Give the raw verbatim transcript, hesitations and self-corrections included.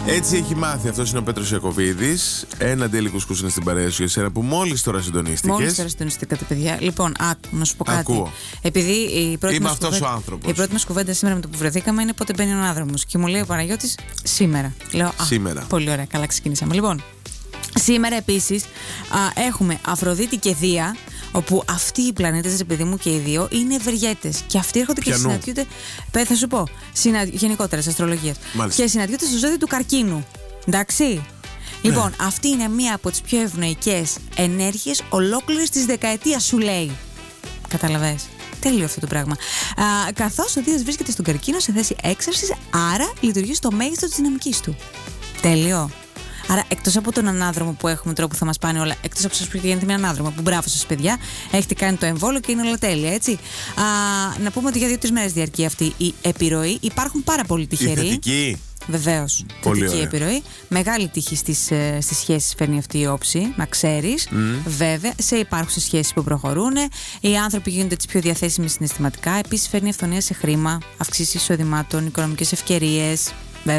Έτσι έχει μάθει. Αυτός είναι ο Πέτρος Ιακωβίδης. Ένα ντέλη κουσκούς είναι στην παρέα σου για εσένα που μόλις τώρα συντονίστηκες. Μόλις τώρα συντονίστηκατε, παιδιά. Λοιπόν, άκου, να σου πω κάτι. Ακούω. Επειδή η πρώτη Είμαι μας αυτός κουβέντα, ο άνθρωπος. η πρώτη μας κουβέντα σήμερα με το που βρεθήκαμε είναι πότε μπαίνει ο ανάδρομος. Και μου λέει ο Παναγιώτης σήμερα. Λέω, α, Σήμερα. πολύ ωραία, καλά ξεκινήσαμε. Λοιπόν, σήμερα επίσης α, έχουμε Αφροδίτη και Δία. Όπου αυτοί οι πλανήτες, ρε παιδί μου, και οι δύο είναι ευεργέτες. Και αυτοί έρχονται Πιανού. και συναντιούνται. Πέ, θα σου πω. Συνα... Γενικότερα, της αστρολογίας. Μάλιστα. Και συναντιούνται στο ζώδιο του καρκίνου. Εντάξει. Λοιπόν, αυτή είναι μία από τις πιο ευνοϊκές ενέργειες ολόκληρης της δεκαετίας, σου λέει. Καταλαβες. Τέλειο αυτό το πράγμα. Α, καθώς ο Δίας βρίσκεται στον καρκίνο σε θέση έξαρσης, άρα λειτουργεί στο μέγιστο της δυναμικής του. Τέλειο. Άρα, εκτός από τον ανάδρομο που έχουμε τώρα που θα μας πάνε όλα, εκτός από σας που πηγαίνετε με ανάδρομο, που μπράβο σας παιδιά, έχετε κάνει το εμβόλιο και είναι όλα τέλεια, έτσι. Α, να πούμε ότι για δύο-τρεις μέρες διαρκεί αυτή η επιρροή. Υπάρχουν πάρα πολύ τυχεροί. Η θετική. Βεβαίως. Πολύ Θετική ωραία. επιρροή. Μεγάλη τύχη στις, ε, στις σχέσεις φέρνει αυτή η όψη, να ξέρεις. Mm. Βέβαια, σε υπάρχουσες σχέσεις που προχωρούν, οι άνθρωποι γίνονται τις πιο διαθέσιμοι συναισθηματικά. Επίσης, φέρνει αυθονία σε χρήμα, αυξήσεις εισοδημάτων, οικονομικές ευκαιρίες.